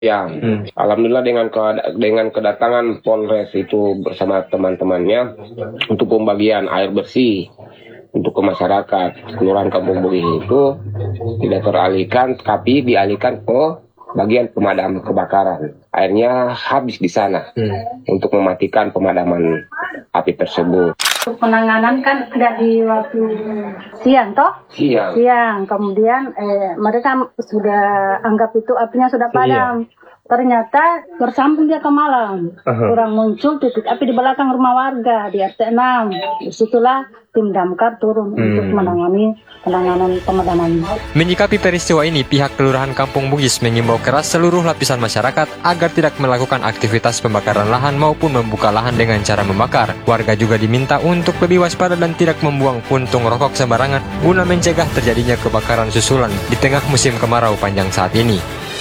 Ya, alhamdulillah dengan kedatangan Polres itu bersama teman-temannya untuk pembagian air bersih untuk ke masyarakat. Kelurahan Kampung Bugis itu tidak teralihkan, tapi dialihkan ke bagian pemadam kebakaran. Airnya habis di sana untuk mematikan pemadaman api tersebut. Penanganan kan ada di waktu siang, toh? Siang. Kemudian mereka sudah anggap itu apinya sudah padam. Ternyata bersambung dia ke malam. Kurang muncul titik api di belakang rumah warga di RT 6. Disitulah tim damkar turun untuk menangani penanganan pemadaman. Menyikapi peristiwa ini, pihak Kelurahan Kampung Bugis mengimbau keras seluruh lapisan masyarakat agar tidak melakukan aktivitas pembakaran lahan maupun membuka lahan dengan cara membakar. Warga juga diminta untuk lebih waspada dan tidak membuang puntung rokok sembarangan guna mencegah terjadinya kebakaran susulan di tengah musim kemarau panjang saat ini.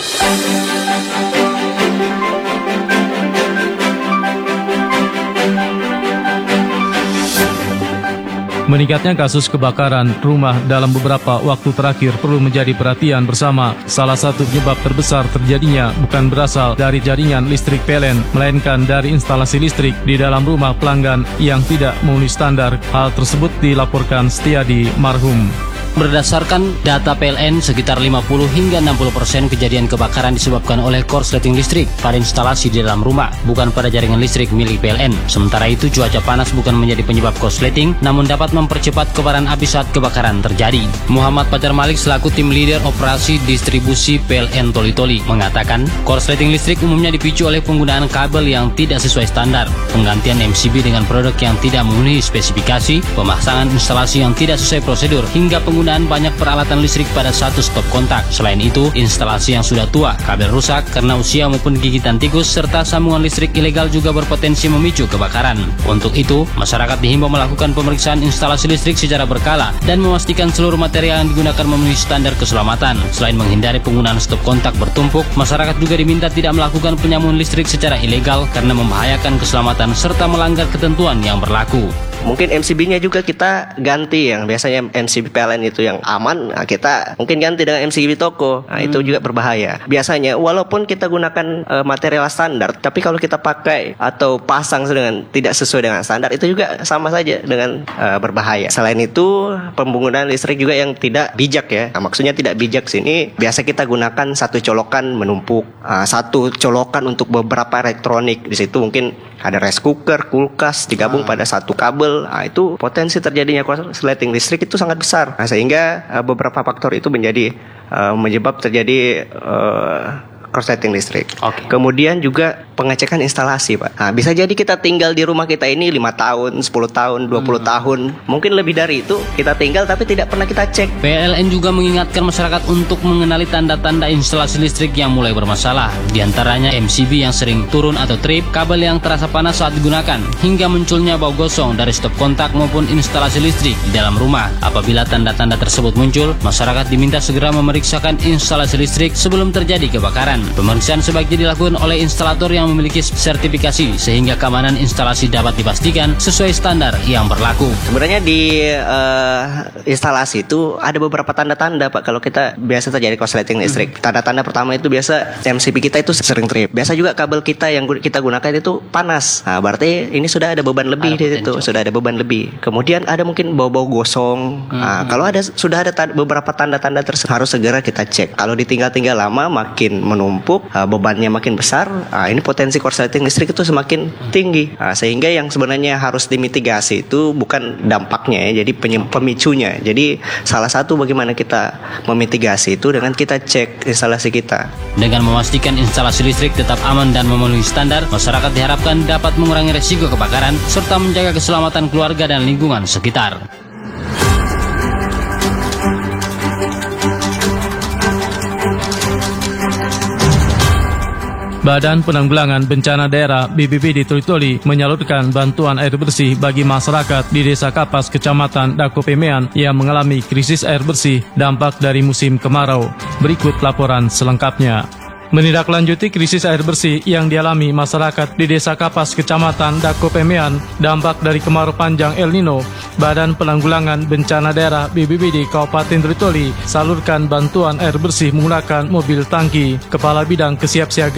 Meningkatnya kasus kebakaran rumah dalam beberapa waktu terakhir perlu menjadi perhatian bersama. Salah satu penyebab terbesar terjadinya bukan berasal dari jaringan listrik PLN, melainkan dari instalasi listrik di dalam rumah pelanggan yang tidak memenuhi standar. Hal tersebut dilaporkan Setiadi marhum. Berdasarkan data PLN, sekitar 50 hingga 60% kejadian kebakaran disebabkan oleh korsleting listrik pada instalasi di dalam rumah, bukan pada jaringan listrik milik PLN. Sementara itu, cuaca panas bukan menjadi penyebab korsleting, namun dapat mempercepat kobaran api saat kebakaran terjadi. Muhammad Fajar Malik selaku tim leader operasi distribusi PLN Toli-Toli mengatakan, korsleting listrik umumnya dipicu oleh penggunaan kabel yang tidak sesuai standar, penggantian MCB dengan produk yang tidak memenuhi spesifikasi, pemasangan instalasi yang tidak sesuai prosedur, hingga penggunaan banyak peralatan listrik pada satu stop kontak. Selain itu, instalasi yang sudah tua, kabel rusak karena usia maupun gigitan tikus, serta sambungan listrik ilegal juga berpotensi memicu kebakaran. Untuk itu, masyarakat dihimbau melakukan pemeriksaan instalasi listrik secara berkala dan memastikan seluruh material yang digunakan memenuhi standar keselamatan. Selain menghindari penggunaan stop kontak bertumpuk, masyarakat juga diminta tidak melakukan penyambungan listrik secara ilegal karena membahayakan keselamatan serta melanggar ketentuan yang berlaku. Mungkin MCB-nya juga kita ganti, yang biasanya MCB PLN itu yang aman, nah kita mungkin ganti dengan MCB toko. Nah, itu juga berbahaya. Biasanya walaupun kita gunakan material standar, tapi kalau kita pakai atau pasang dengan tidak sesuai dengan standar, itu juga sama saja dengan berbahaya. Selain itu, penggunaan listrik juga yang tidak bijak ya. Nah, maksudnya tidak bijak sini, biasa kita gunakan satu colokan menumpuk, satu colokan untuk beberapa elektronik. Di situ mungkin ada rice cooker, kulkas digabung pada satu kabel. Nah, itu potensi terjadinya korsleting listrik itu sangat besar. Nah, sehingga beberapa faktor itu menjadi menyebab terjadi korsleting listrik. Kemudian juga pengecekan instalasi, Pak. Nah, bisa jadi kita tinggal di rumah kita ini 5 tahun, 10 tahun, 20 tahun, mungkin lebih dari itu kita tinggal tapi tidak pernah kita cek. PLN juga mengingatkan masyarakat untuk mengenali tanda-tanda instalasi listrik yang mulai bermasalah. Di antaranya MCB yang sering turun atau trip, kabel yang terasa panas saat digunakan, hingga munculnya bau gosong dari stop kontak maupun instalasi listrik di dalam rumah. Apabila tanda-tanda tersebut muncul, masyarakat diminta segera memeriksakan instalasi listrik sebelum terjadi kebakaran. Pemeriksaan sebaiknya dilakukan oleh instalator yang memiliki sertifikasi sehingga keamanan instalasi dapat dipastikan sesuai standar yang berlaku. Sebenarnya di instalasi itu ada beberapa tanda-tanda, Pak, kalau kita biasa terjadi korsleting listrik. Tanda-tanda pertama itu biasa MCB kita itu sering trip. Biasa juga kabel kita yang kita gunakan itu panas. Nah, berarti ini sudah ada beban lebih di situ, sudah ada beban lebih. Kemudian ada mungkin bau-bau gosong. Nah, kalau sudah ada beberapa tanda-tanda tersebut harus segera kita cek. Kalau ditinggal-tinggal lama makin menumpuk, bebannya makin besar, ini potensi korsleting listrik itu semakin tinggi. Sehingga yang sebenarnya harus dimitigasi itu bukan dampaknya ya, jadi pemicunya. Jadi salah satu bagaimana kita memitigasi itu dengan kita cek instalasi kita. Dengan memastikan instalasi listrik tetap aman dan memenuhi standar, masyarakat diharapkan dapat mengurangi resiko kebakaran serta menjaga keselamatan keluarga dan lingkungan sekitar. Badan Penanggulangan Bencana Daerah BPBD Toli-Toli menyalurkan bantuan air bersih bagi masyarakat di Desa Kapas, Kecamatan Dakopemean yang mengalami krisis air bersih dampak dari musim kemarau. Berikut laporan selengkapnya. Menindaklanjuti krisis air bersih yang dialami masyarakat di Desa Kapas, Kecamatan Dako Pemean, dampak dari kemarau panjang El Nino, Badan Penanggulangan Bencana Daerah BPBD Kabupaten Tritoli salurkan bantuan air bersih menggunakan mobil tangki. Kepala Bidang Kesiapsiagaan